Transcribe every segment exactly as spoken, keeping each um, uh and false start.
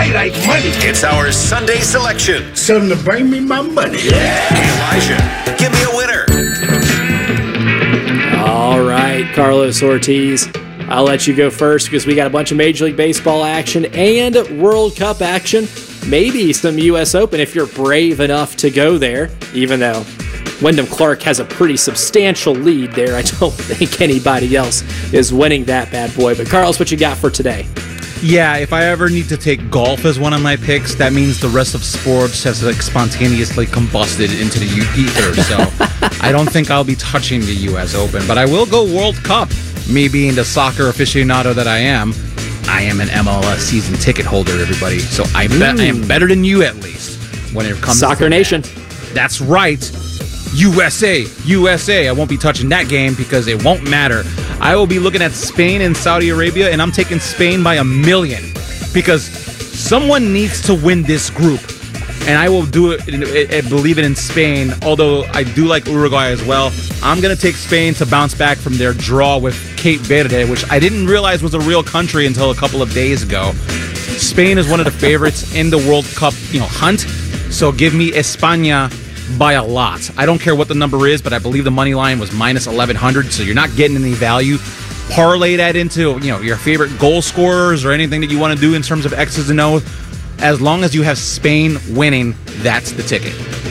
I like money. It's our Sunday selection. Tell them to bring me my money. Yeah. Elijah, give me a winner. All right, Carlos Ortiz, I'll let you go first because we got a bunch of Major League Baseball action and World Cup action. Maybe some U S Open if you're brave enough to go there, even though Wyndham Clark has a pretty substantial lead there. I don't think anybody else is winning that bad boy. But Carlos, what you got for today? Yeah, if I ever need to take golf as one of my picks, that means the rest of sports has like spontaneously combusted into the ether. So I don't think I'll be touching the U S Open, but I will go World Cup. Me being the soccer aficionado that I am, I am an M L S season ticket holder, everybody. So I bet I am better than you at least when it comes Soccer to Nation. That. That's right. U S A, U S A. I won't be touching that game because it won't matter. I will be looking at Spain and Saudi Arabia, and I'm taking Spain by a million because someone needs to win this group. And I will do it and believe it in Spain, although I do like Uruguay as well. I'm going to take Spain to bounce back from their draw with Cape Verde, which I didn't realize was a real country until a couple of days ago. Spain is one of the favorites in the World Cup, you know, hunt. So give me España by a lot. I don't care what the number is, but I believe the money line was minus eleven hundred, so you're not getting any value. Parlay that into, you know, your favorite goal scorers or anything that you want to do in terms of X's and O's. As long as you have Spain winning, that's the ticket.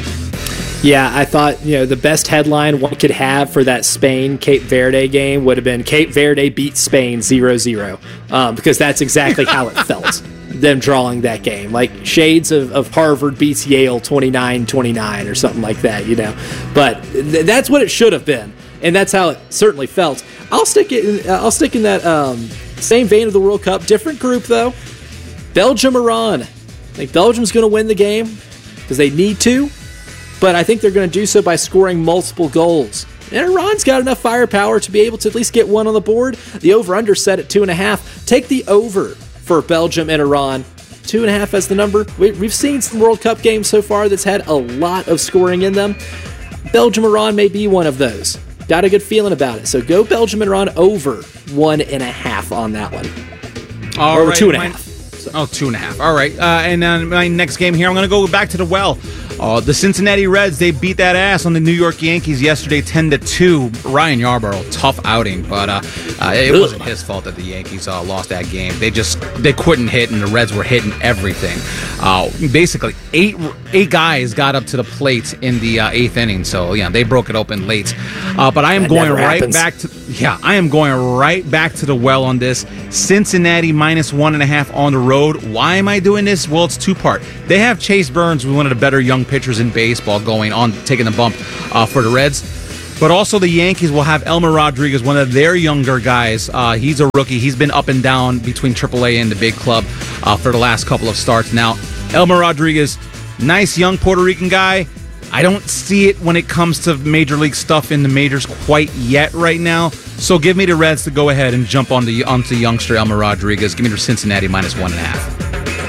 Yeah, I thought, you know, the best headline one could have for that Spain-Cape Verde game would have been Cape Verde beats Spain zero zero, um, because that's exactly how it felt, them drawing that game. Like shades of, of Harvard beats Yale twenty-nine twenty-nine or something like that, you know. But th- that's what it should have been, and that's how it certainly felt. I'll stick it. In, I'll stick in that um, same vein of the World Cup. Different group, though. Belgium-Iran. I think Belgium's going to win the game because they need to, but I think they're going to do so by scoring multiple goals. And Iran's got enough firepower to be able to at least get one on the board. The over-under set at two and a half. Take the over for Belgium and Iran. Two and a half as the number. We, we've seen some World Cup games so far that's had a lot of scoring in them. Belgium-Iran may be one of those. Got a good feeling about it. So go Belgium and Iran over one and a half on that one. All or right, two and a my- half. Oh, two and a half. All right. Uh, and uh, my next game here, I'm going to go back to the well. Uh, the Cincinnati Reds, they beat that ass on the New York Yankees yesterday, ten to two. Ryan Yarbrough, tough outing, but uh, uh, it Ugh. wasn't his fault that the Yankees uh, lost that game. They just they couldn't hit, and the Reds were hitting everything. Uh, basically, eight eight guys got up to the plate in the uh, eighth inning, so yeah, they broke it open late. Uh, but I am That going never right happens. back to yeah, I am going right back to the well on this. Cincinnati minus one and a half on the road. Why am I doing this? Well, it's two part. They have Chase Burns, who's one of the better young pitchers in baseball, going on taking the bump uh, for the Reds. But also the Yankees will have Elmer Rodriguez, one of their younger guys. Uh, he's a rookie. He's been up and down between triple A and the big club uh, for the last couple of starts. Now, Elmer Rodriguez, nice young Puerto Rican guy. I don't see it when it comes to major league stuff in the majors quite yet right now. So give me the Reds to go ahead and jump on the onto youngster Elmer Rodriguez. Give me the Cincinnati minus one and a half.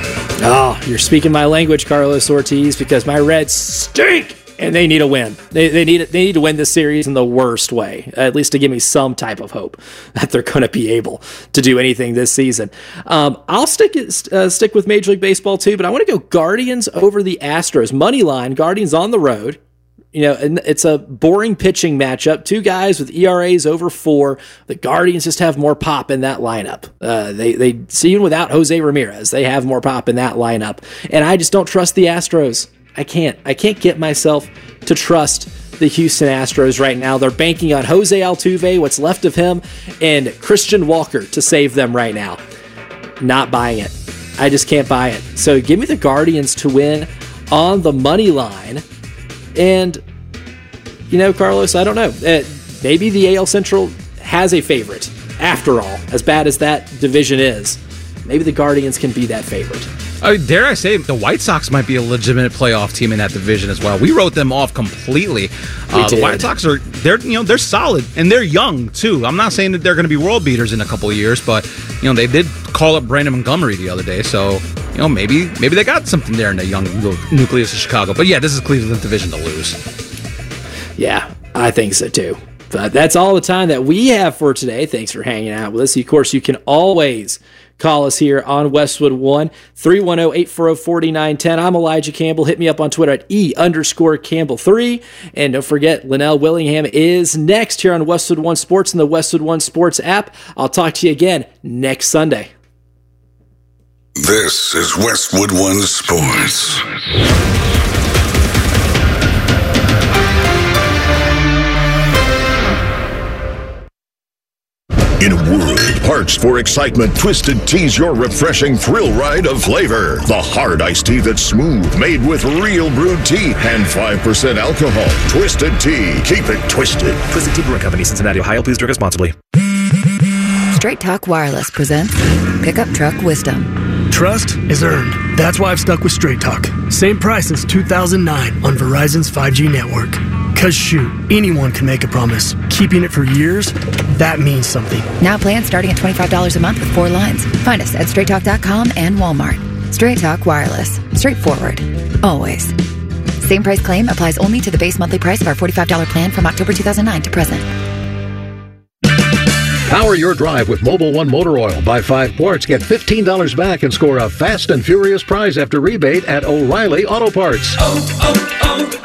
Oh, you're speaking my language, Carlos Ortiz, because my Reds stink and they need a win. They they need they need to win this series in the worst way, at least to give me some type of hope that they're going to be able to do anything this season. Um, I'll stick it, uh, stick with Major League Baseball too, but I want to go Guardians over the Astros. Money line, Guardians on the road. You know, and it's a boring pitching matchup. Two guys with E R As over four. The Guardians just have more pop in that lineup. Uh, they they see even without Jose Ramirez, they have more pop in that lineup. And I just don't trust the Astros. I can't. I can't get myself to trust the Houston Astros right now. They're banking on Jose Altuve, what's left of him, and Christian Walker to save them right now. Not buying it. I just can't buy it. So give me the Guardians to win on the money line. And, you know, Carlos, I don't know. Uh, maybe the A L Central has a favorite. After all, as bad as that division is, maybe the Guardians can be that favorite. Uh, dare I say, the White Sox might be a legitimate playoff team in that division as well. We wrote them off completely. We Uh, the did. White Sox are they're you know they're solid and they're young too. I'm not saying that they're going to be world beaters in a couple of years, but you know they did call up Brandon Montgomery the other day, so you know maybe maybe they got something there in the young nucleus of Chicago. But yeah, this is Cleveland's division to lose. Yeah, I think so too. But that's all the time that we have for today. Thanks for hanging out with us. Of course, you can always call us here on Westwood One, three one zero, eight four zero, four nine one zero. I'm Elijah Campbell. Hit me up on Twitter at E underscore Campbell three. And don't forget, Linnell Willingham is next here on Westwood One Sports and the Westwood One Sports app. I'll talk to you again next Sunday. This is Westwood One Sports. In a world parched for excitement, Twisted Tea's your refreshing thrill ride of flavor. The hard iced tea that's smooth, made with real brewed tea and five percent alcohol. Twisted Tea. Keep it twisted. Twisted Tea Brewing Company, Cincinnati, Ohio. Please drink responsibly. Straight Talk Wireless presents Pickup Truck Wisdom. Trust is earned. That's why I've stuck with Straight Talk. Same price since two thousand nine on Verizon's five G network. Cause shoot, anyone can make a promise. Keeping it for years, that means something. Now plans starting at twenty-five dollars a month with four lines. Find us at straight talk dot com and Walmart. Straight Talk Wireless. Straightforward. Always. Same price claim applies only to the base monthly price of our forty-five dollars plan from October two thousand nine to present. Power your drive with Mobil one Motor Oil. Buy five quarts, get fifteen dollars back, and score a fast and furious prize after rebate at O'Reilly Auto Parts. Oh,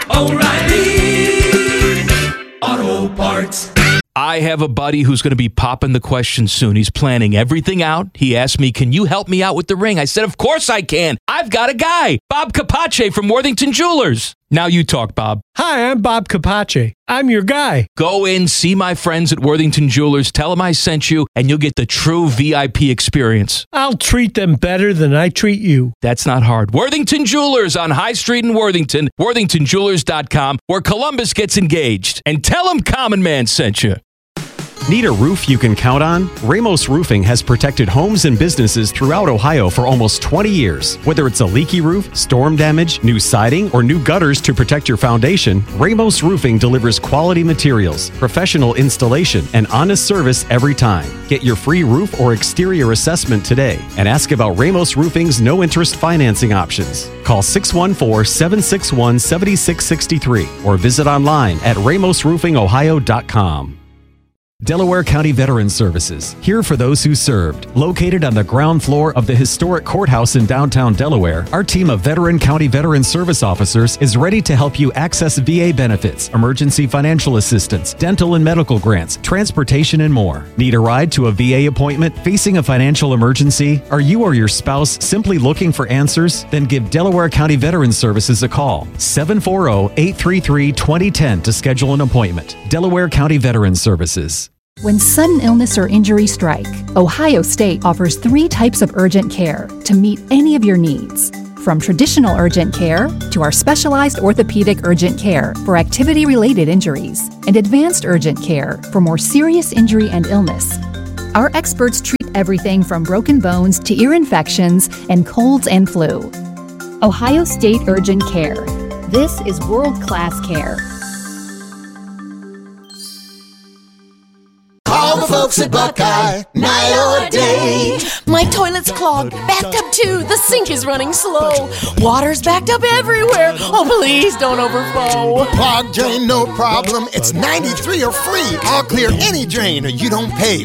oh, oh, O'Reilly Auto Parts. I have a buddy who's going to be popping the question soon. He's planning everything out. He asked me, can you help me out with the ring? I said, of course I can. I've got a guy, Bob Capace from Worthington Jewelers. Now you talk, Bob. Hi, I'm Bob Capace. I'm your guy. Go in, see my friends at Worthington Jewelers, tell them I sent you, and you'll get the true V I P experience. I'll treat them better than I treat you. That's not hard. Worthington Jewelers on High Street in Worthington, worthington jewelers dot com, where Columbus gets engaged. And tell them Common Man sent you. Need a roof you can count on? Ramos Roofing has protected homes and businesses throughout Ohio for almost twenty years. Whether it's a leaky roof, storm damage, new siding, or new gutters to protect your foundation, Ramos Roofing delivers quality materials, professional installation, and honest service every time. Get your free roof or exterior assessment today and ask about Ramos Roofing's no-interest financing options. Call six one four, seven six one, seven six six three or visit online at ramos roofing ohio dot com. Delaware County Veterans Services, here for those who served. Located on the ground floor of the historic courthouse in downtown Delaware, our team of veteran county veteran service officers is ready to help you access V A benefits, emergency financial assistance, dental and medical grants, transportation, and more. Need a ride to a V A appointment? Facing a financial emergency? Are you or your spouse simply looking for answers? Then give Delaware County Veterans Services a call. seven four zero, eight three three, two zero one zero to schedule an appointment. Delaware County Veterans Services. When sudden illness or injury strike, Ohio State offers three types of urgent care to meet any of your needs. From traditional urgent care to our specialized orthopedic urgent care for activity-related injuries and advanced urgent care for more serious injury and illness. Our experts treat everything from broken bones to ear infections and colds and flu. Ohio State Urgent Care. This is world-class care. Call the folks at Buckeye, night or day. My toilet's clogged, bathtub too, the sink is running slow. Water's backed up everywhere, oh please don't overflow. Clogged drain, no problem, it's ninety-three or free. I'll clear any drain or you don't pay.